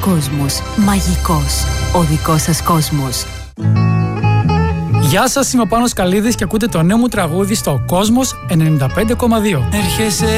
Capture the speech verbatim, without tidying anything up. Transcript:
κόσμος. Μαγικός. Ο δικός σας κόσμος. Γεια σας, είμαι ο Πάνος Καλίδης και ακούτε το νέο μου τραγούδι στο Κόσμος ενενήντα πέντε κόμμα δύο. Έρχεσαι